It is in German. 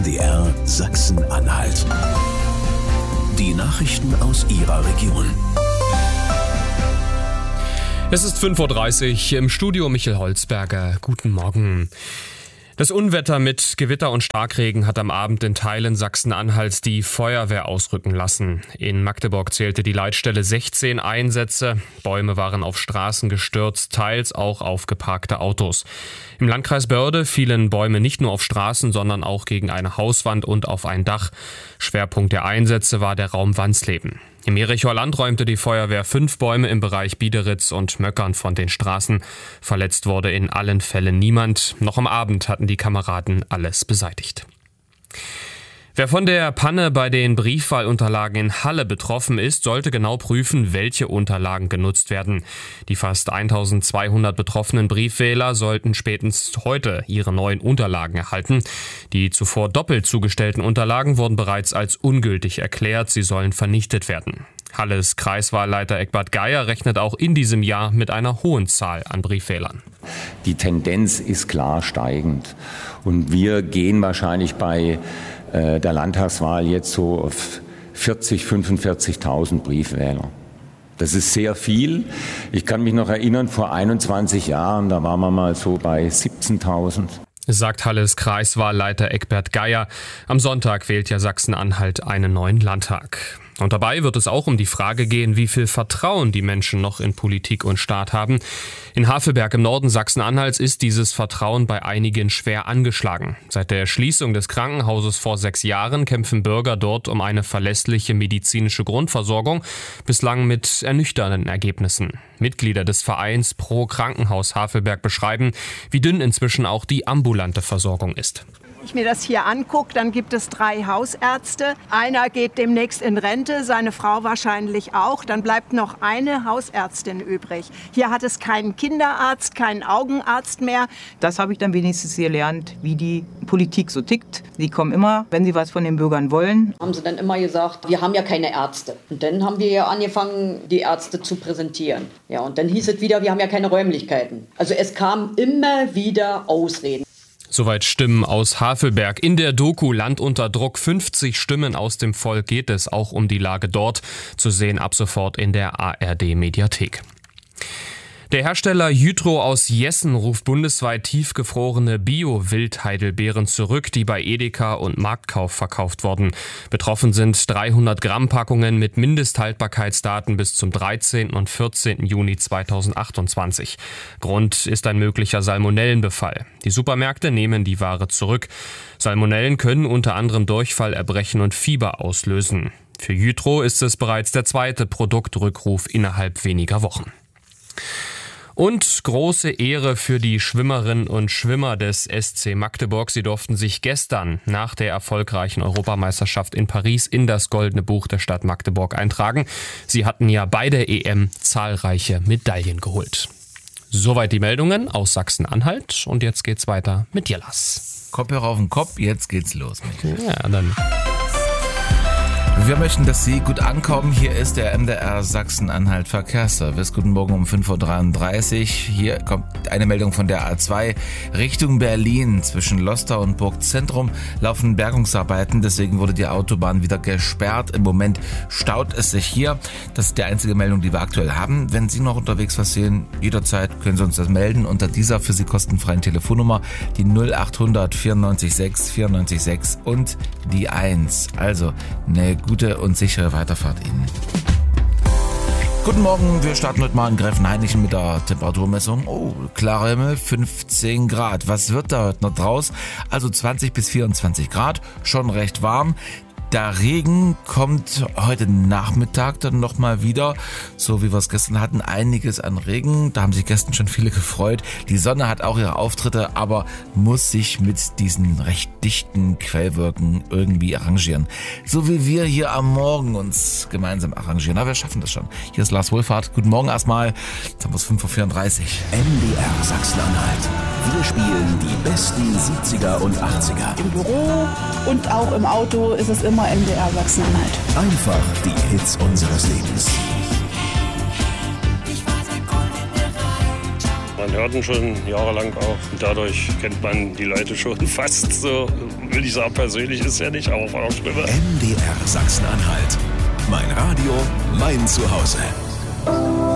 MDR Sachsen-Anhalt. Die Nachrichten aus Ihrer Region. Es ist 5:30 Uhr, im Studio Michael Holzberger. Guten Morgen. Das Unwetter mit Gewitter und Starkregen hat am Abend in Teilen Sachsen-Anhalts die Feuerwehr ausrücken lassen. In Magdeburg zählte die Leitstelle 16 Einsätze. Bäume waren auf Straßen gestürzt, teils auch auf geparkte Autos. Im Landkreis Börde fielen Bäume nicht nur auf Straßen, sondern auch gegen eine Hauswand und auf ein Dach. Schwerpunkt der Einsätze war der Raum Wansleben. Im Jerichoer Land räumte die Feuerwehr 5 Bäume im Bereich Biederitz und Möckern von den Straßen. Verletzt wurde in allen Fällen niemand. Noch am Abend hatten die Kameraden alles beseitigt. Wer von der Panne bei den Briefwahlunterlagen in Halle betroffen ist, sollte genau prüfen, welche Unterlagen genutzt werden. Die fast 1200 betroffenen Briefwähler sollten spätestens heute ihre neuen Unterlagen erhalten. Die zuvor doppelt zugestellten Unterlagen wurden bereits als ungültig erklärt. Sie sollen vernichtet werden. Halles Kreiswahlleiter Eckbert Geier rechnet auch in diesem Jahr mit einer hohen Zahl an Briefwählern. Die Tendenz ist klar steigend. Und wir gehen wahrscheinlich bei der Landtagswahl jetzt so auf 40.000, 45.000 Briefwähler. Das ist sehr viel. Ich kann mich noch erinnern, vor 21 Jahren, da waren wir mal so bei 17.000. Sagt Halles Kreiswahlleiter Eckbert Geier. Am Sonntag wählt ja Sachsen-Anhalt einen neuen Landtag. Und dabei wird es auch um die Frage gehen, wie viel Vertrauen die Menschen noch in Politik und Staat haben. In Havelberg im Norden Sachsen-Anhalts ist dieses Vertrauen bei einigen schwer angeschlagen. Seit der Schließung des Krankenhauses vor 6 Jahren kämpfen Bürger dort um eine verlässliche medizinische Grundversorgung, bislang mit ernüchternden Ergebnissen. Mitglieder des Vereins Pro Krankenhaus Havelberg beschreiben, wie dünn inzwischen auch die ambulante Versorgung ist. Wenn ich mir das hier angucke, dann gibt es 3 Hausärzte. Einer geht demnächst in Rente, seine Frau wahrscheinlich auch. Dann bleibt noch eine Hausärztin übrig. Hier hat es keinen Kinderarzt, keinen Augenarzt mehr. Das habe ich dann wenigstens gelernt, wie die Politik so tickt. Sie kommen immer, wenn sie was von den Bürgern wollen. Haben sie dann immer gesagt, wir haben ja keine Ärzte. Und dann haben wir ja angefangen, die Ärzte zu präsentieren. Ja, und dann hieß es wieder, wir haben ja keine Räumlichkeiten. Also es kamen immer wieder Ausreden. Soweit Stimmen aus Havelberg. In der Doku Land unter Druck, 50 Stimmen aus dem Volk, geht es auch um die Lage dort. Zu sehen ab sofort in der ARD-Mediathek. Der Hersteller Jytro aus Jessen ruft bundesweit tiefgefrorene Bio-Wildheidelbeeren zurück, die bei Edeka und Marktkauf verkauft wurden. Betroffen sind 300 Gramm Packungen mit Mindesthaltbarkeitsdaten bis zum 13. und 14. Juni 2028. Grund ist ein möglicher Salmonellenbefall. Die Supermärkte nehmen die Ware zurück. Salmonellen können unter anderem Durchfall, Erbrechen und Fieber auslösen. Für Jytro ist es bereits der 2. Produktrückruf innerhalb weniger Wochen. Und große Ehre für die Schwimmerinnen und Schwimmer des SC Magdeburg. Sie durften sich gestern nach der erfolgreichen Europameisterschaft in Paris in das Goldene Buch der Stadt Magdeburg eintragen. Sie hatten ja bei der EM zahlreiche Medaillen geholt. Soweit die Meldungen aus Sachsen-Anhalt. Und jetzt geht's weiter mit Jellas. Kopfhörer auf den Kopf, jetzt geht's los. Ja, dann... Wir möchten, dass Sie gut ankommen. Hier ist der MDR Sachsen-Anhalt Verkehrsservice. Guten Morgen um 5:33 Uhr. Hier kommt eine Meldung von der A2 Richtung Berlin. Zwischen Lostar und Burgzentrum laufen Bergungsarbeiten. Deswegen wurde die Autobahn wieder gesperrt. Im Moment staut es sich hier. Das ist die einzige Meldung, die wir aktuell haben. Wenn Sie noch unterwegs was sehen, jederzeit können Sie uns das melden unter dieser für Sie kostenfreien Telefonnummer, die 0800 94 6 94 6 und die 1. Also eine gute und sichere Weiterfahrt Ihnen. Guten Morgen, wir starten heute mal in Gräfenhainichen mit der Temperaturmessung. Oh, klarer Himmel, 15 Grad. Was wird da heute noch draus? Also 20 bis 24 Grad, schon recht warm. Der Regen kommt heute Nachmittag dann nochmal wieder, so wie wir es gestern hatten, einiges an Regen. Da haben sich gestern schon viele gefreut. Die Sonne hat auch ihre Auftritte, aber muss sich mit diesen recht dichten Quellwolken irgendwie arrangieren. So wie wir hier am Morgen uns gemeinsam arrangieren. Aber wir schaffen das schon. Hier ist Lars Wohlfahrt. Guten Morgen erstmal. Jetzt haben wir es 5:34 Uhr. MDR Sachsen-Anhalt. Wir spielen die besten 70er und 80er. Im Büro und auch im Auto ist es immer MDR Sachsen-Anhalt. Einfach die Hits unseres Lebens. Man hört ihn schon jahrelang auch. Und dadurch kennt man die Leute schon fast so. Will ich sagen, persönlich ist ja nicht, aber von der Stimme. MDR Sachsen-Anhalt. Mein Radio, mein Zuhause.